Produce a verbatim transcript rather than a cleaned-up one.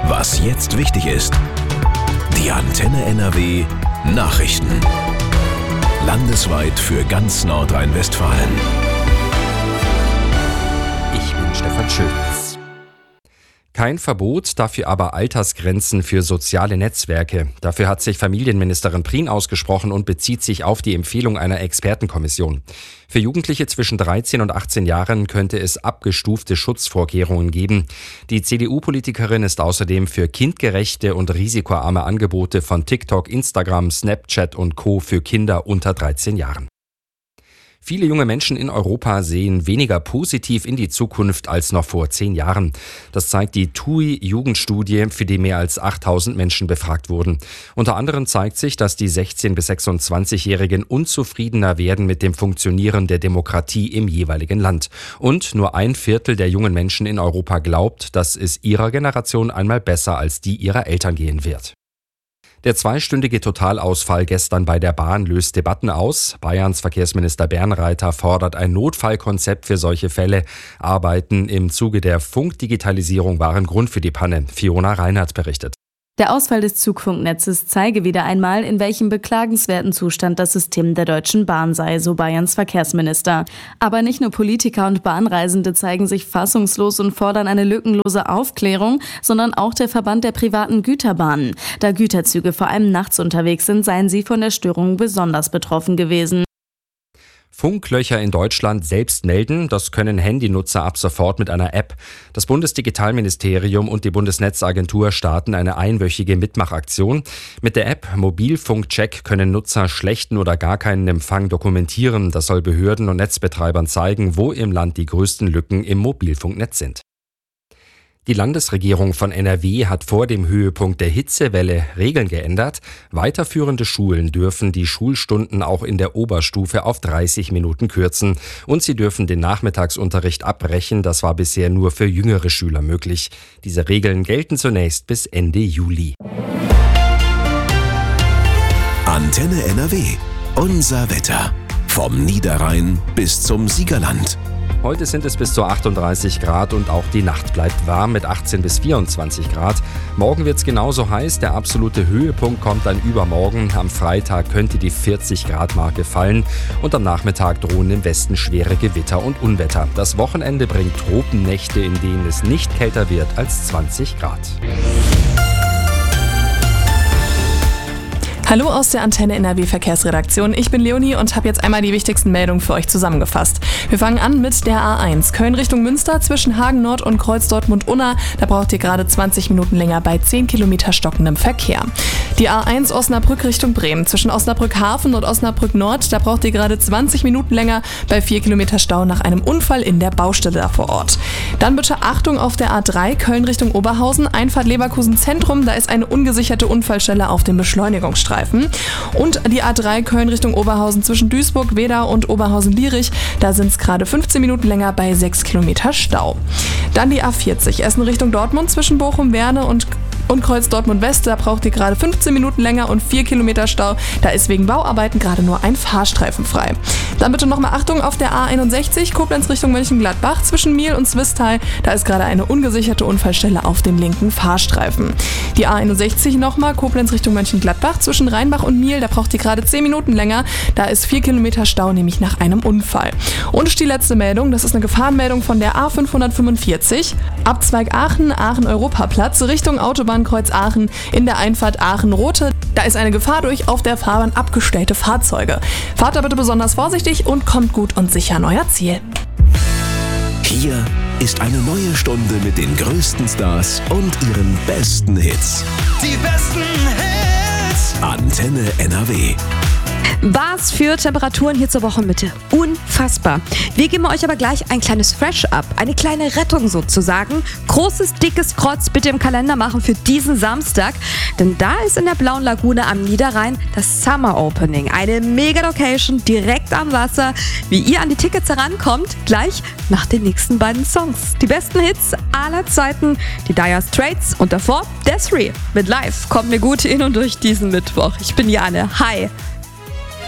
Was jetzt wichtig ist. Die Antenne N R W Nachrichten. Landesweit für ganz Nordrhein-Westfalen. Ich bin Stefan Schulz. Kein Verbot, dafür aber Altersgrenzen für soziale Netzwerke. Dafür hat sich Familienministerin Prien ausgesprochen und bezieht sich auf die Empfehlung einer Expertenkommission. Für Jugendliche zwischen dreizehn und achtzehn Jahren könnte es abgestufte Schutzvorkehrungen geben. Die C D U-Politikerin ist außerdem für kindgerechte und risikoarme Angebote von TikTok, Instagram, Snapchat und Co. für Kinder unter dreizehn Jahren. Viele junge Menschen in Europa sehen weniger positiv in die Zukunft als noch vor zehn Jahren. Das zeigt die T U I-Jugendstudie, für die mehr als achttausend Menschen befragt wurden. Unter anderem zeigt sich, dass die sechzehn- bis sechsundzwanzigjährigen unzufriedener werden mit dem Funktionieren der Demokratie im jeweiligen Land. Und nur ein Viertel der jungen Menschen in Europa glaubt, dass es ihrer Generation einmal besser als die ihrer Eltern gehen wird. Der zweistündige Totalausfall gestern bei der Bahn löst Debatten aus. Bayerns Verkehrsminister Bernreiter fordert ein Notfallkonzept für solche Fälle. Arbeiten im Zuge der Funkdigitalisierung waren Grund für die Panne. Fiona Reinhardt berichtet. Der Ausfall des Zugfunknetzes zeige wieder einmal, in welchem beklagenswerten Zustand das System der Deutschen Bahn sei, so Bayerns Verkehrsminister. Aber nicht nur Politiker und Bahnreisende zeigen sich fassungslos und fordern eine lückenlose Aufklärung, sondern auch der Verband der privaten Güterbahnen. Da Güterzüge vor allem nachts unterwegs sind, seien sie von der Störung besonders betroffen gewesen. Funklöcher in Deutschland selbst melden, das können Handynutzer ab sofort mit einer App. Das Bundesdigitalministerium und die Bundesnetzagentur starten eine einwöchige Mitmachaktion. Mit der App Mobilfunkcheck können Nutzer schlechten oder gar keinen Empfang dokumentieren. Das soll Behörden und Netzbetreibern zeigen, wo im Land die größten Lücken im Mobilfunknetz sind. Die Landesregierung von N R W hat vor dem Höhepunkt der Hitzewelle Regeln geändert. Weiterführende Schulen dürfen die Schulstunden auch in der Oberstufe auf dreißig Minuten kürzen. Und sie dürfen den Nachmittagsunterricht abbrechen. Das war bisher nur für jüngere Schüler möglich. Diese Regeln gelten zunächst bis Ende Juli. Antenne N R W. Unser Wetter. Vom Niederrhein bis zum Siegerland. Heute sind es bis zu achtunddreißig Grad und auch die Nacht bleibt warm mit achtzehn bis vierundzwanzig Grad. Morgen wird es genauso heiß, der absolute Höhepunkt kommt dann übermorgen. Am Freitag könnte die vierzig Grad Marke fallen und am Nachmittag drohen im Westen schwere Gewitter und Unwetter. Das Wochenende bringt Tropennächte, in denen es nicht kälter wird als zwanzig Grad. Hallo aus der Antenne N R W Verkehrsredaktion. Ich bin Leonie und habe jetzt einmal die wichtigsten Meldungen für euch zusammengefasst. Wir fangen an mit der A eins. Köln Richtung Münster zwischen Hagen Nord und Kreuz Dortmund-Unna. Da braucht ihr gerade zwanzig Minuten länger bei zehn Kilometer stockendem Verkehr. Die A eins Osnabrück Richtung Bremen zwischen Osnabrück Hafen und Osnabrück Nord. Da braucht ihr gerade zwanzig Minuten länger bei vier Kilometer Stau nach einem Unfall in der Baustelle da vor Ort. Dann bitte Achtung auf der A drei Köln Richtung Oberhausen. Einfahrt Leverkusen Zentrum. Da ist eine ungesicherte Unfallstelle auf dem Beschleunigungsstreifen. Und die A drei Köln Richtung Oberhausen zwischen Duisburg, Wedau und Oberhausen-Lierich. Da sind es gerade fünfzehn Minuten länger bei sechs Kilometer Stau. Dann die A vierzig Essen Richtung Dortmund zwischen Bochum, Werne und Und Kreuz Dortmund West, da braucht ihr gerade fünfzehn Minuten länger und vier Kilometer Stau. Da ist wegen Bauarbeiten gerade nur ein Fahrstreifen frei. Dann bitte nochmal Achtung auf der A einundsechzig, Koblenz Richtung Mönchengladbach zwischen Miel und Zwistal. Da ist gerade eine ungesicherte Unfallstelle auf dem linken Fahrstreifen. Die A einundsechzig nochmal, Koblenz Richtung Mönchengladbach zwischen Rheinbach und Miel. Da braucht ihr gerade zehn Minuten länger. Da ist vier Kilometer Stau, nämlich nach einem Unfall. Und die letzte Meldung, das ist eine Gefahrenmeldung von der A fünfhundertfünfundvierzig. Abzweig Aachen, Aachen-Europaplatz Richtung Autobahn Kreuz Aachen in der Einfahrt Aachen-Rote. Da ist eine Gefahr durch auf der Fahrbahn abgestellte Fahrzeuge. Fahrt da bitte besonders vorsichtig und kommt gut und sicher an euer Ziel. Hier ist eine neue Stunde mit den größten Stars und ihren besten Hits. Die besten Hits. Antenne N R W. Was für Temperaturen hier zur Wochenmitte. Unfassbar. Wir geben euch aber gleich ein kleines Fresh-Up, eine kleine Rettung sozusagen. Großes, dickes Kreuz bitte im Kalender machen für diesen Samstag, denn da ist in der Blauen Lagune am Niederrhein das Summer Opening. Eine Mega-Location direkt am Wasser. Wie ihr an die Tickets herankommt, gleich nach den nächsten beiden Songs. Die besten Hits aller Zeiten, die Dire Straits und davor Desiree mit Live. Kommt mir gut hin und durch diesen Mittwoch. Ich bin Jane. Hi.